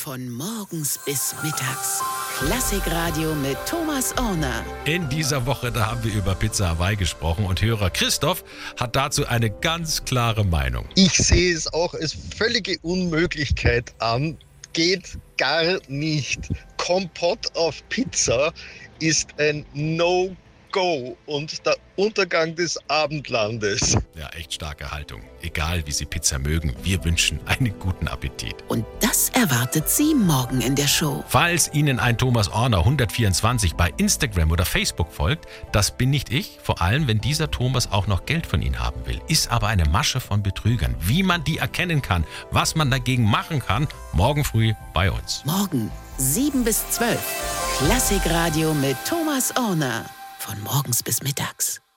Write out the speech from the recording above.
Von morgens bis mittags. Klassikradio mit Thomas Orner. In dieser Woche, da haben wir über Pizza Hawaii gesprochen und Hörer Christoph hat dazu eine ganz klare Meinung. Ich sehe es auch als völlige Unmöglichkeit an. Geht gar nicht. Kompott auf Pizza ist ein No-Go und der Untergang des Abendlandes. Ja, echt starke Haltung. Egal, wie Sie Pizza mögen, wir wünschen einen guten Appetit. Und das erwartet Sie morgen in der Show. Falls Ihnen ein Thomas Orner 124 bei Instagram oder Facebook folgt, das bin nicht ich, vor allem wenn dieser Thomas auch noch Geld von Ihnen haben will. Ist aber eine Masche von Betrügern. Wie man die erkennen kann, was man dagegen machen kann, morgen früh bei uns. Morgen 7 bis 12. Klassikradio mit Thomas Orner. Von morgens bis mittags.